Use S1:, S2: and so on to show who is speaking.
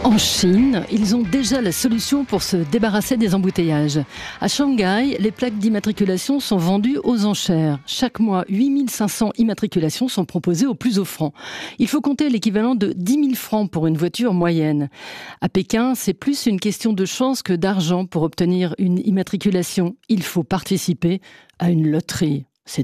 S1: En Chine, ils ont déjà la solution pour se débarrasser des embouteillages. À Shanghai, les plaques d'immatriculation sont vendues aux enchères. Chaque mois, 8500 immatriculations sont proposées au plus offrant. Il faut compter l'équivalent de 10 000 francs pour une voiture moyenne. À Pékin, c'est plus une question de chance que d'argent pour obtenir une immatriculation. Il faut participer à une loterie.